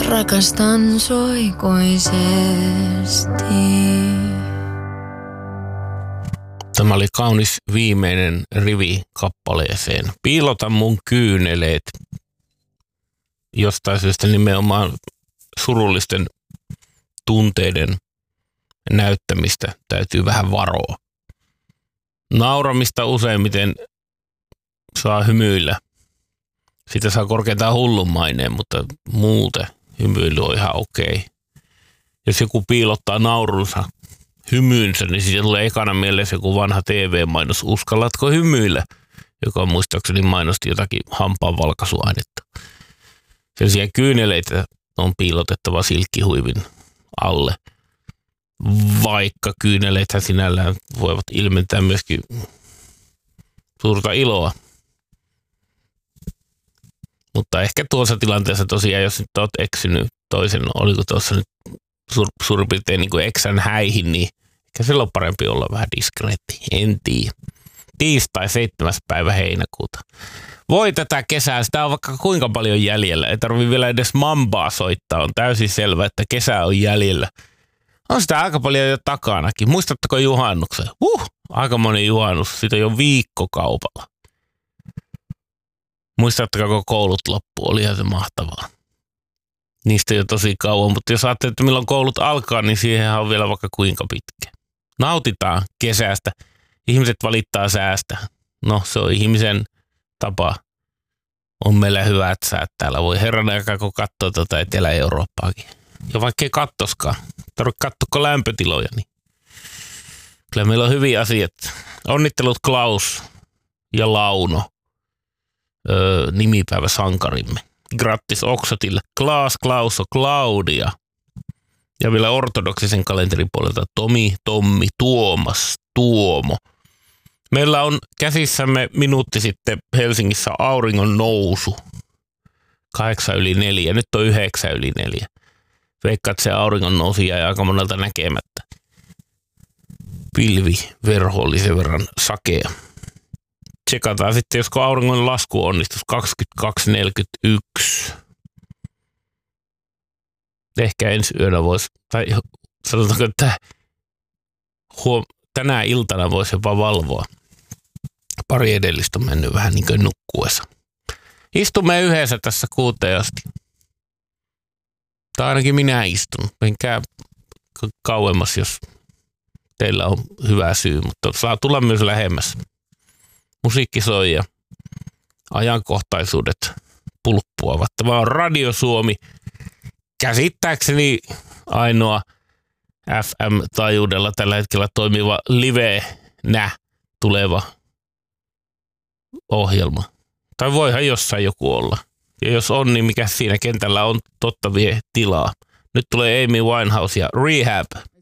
Rakastan sua ikuisesti. Tämä oli kaunis viimeinen rivi kappaleeseen. Piilota mun kyyneleet. Jostain syystä nimenomaan surullisten tunteiden näyttämistä täytyy vähän varoa. Nauramista useimmiten saa hymyillä. Sitä saa korkeintaan hullun maineen, mutta muuten hymyily on ihan okei. Jos joku piilottaa naurunsa hymyynsä, niin siitä tulee ekana mielessä joku vanha TV-mainos. Uskallatko hymyillä? Joka muistaakseni mainosti jotakin hampaanvalkaisuainetta. Sen sijaan kyyneleitä on piilotettava silkkihuivin alle. Vaikka kyyneleethän sinällään voivat ilmentää myöskin suurta iloa. Mutta ehkä tuossa tilanteessa tosiaan, jos nyt olet eksynyt toisen, oliko tuossa nyt suurin piirtein niin kuin eksän häihin, niin ehkä silloin on parempi olla vähän diskreetti. En tiedä. Tiistai 7. päivä heinäkuuta. Voi tätä kesää, sitä on vaikka kuinka paljon jäljellä. Ei tarvitse vielä edes mambaa soittaa. On täysin selvä, että kesä on jäljellä. On sitä aika paljon jo takanakin. Muistatteko juhannuksen? Aika moni juhannus. Siitä on jo viikkokaupalla. Muistatteko, kun koulut loppu? Olihan se mahtavaa. Niistä jo tosi kauan, mutta jos ajattelee, että milloin koulut alkaa, niin siihenhän on vielä vaikka kuinka pitkä. Nautitaan kesästä. Ihmiset valittaa säästä. No, se on ihmisen tapa. On meillä hyvät säät täällä. Voi herran aikaa, kun katsoo tuota Etelä-Eurooppaakin. Ja vaikka ei kattoskaan. Tarvitse katsoa lämpötiloja. Niin. Kyllä meillä on hyviä asiat. Onnittelut Klaus ja Launo. Nimipäiväsankarimme. Grattis Oksotille. Klaas, Klauso, Claudia. Ja vielä ortodoksisen kalenterin puolelta Tomi, Tommi, Tuomas, Tuomo. Meillä on käsissämme minuutti sitten Helsingissä auringon nousu. 8:04. Nyt on 9:04. Veikkaat, se auringon nousu jäi aika monelta näkemättä. Pilviverho oli sen verran sakea. Tsekataan sitten, josko auringon lasku onnistus 22:41. Ehkä ensi yönä voisi, tai sanotaanko, että tänä iltana voisi jopa valvoa. Pari edellistä on mennyt vähän niin kuin nukkuessa. Istumme yhdessä tässä 6 asti. Tai ainakin minä istun. Menkää kauemmas, jos teillä on hyvä syy, mutta saa tulla myös lähemmäs. Musiikki soi ja ajankohtaisuudet pulppuavat. Tämä on Radio Suomi. Käsittääkseni ainoa FM-taajuudella tällä hetkellä toimiva livenä tuleva ohjelma. Tai voihan jossain joku olla. Ja jos on, niin mikä siinä kentällä on totta vie tilaa. Nyt tulee Amy Winehouse ja Rehab.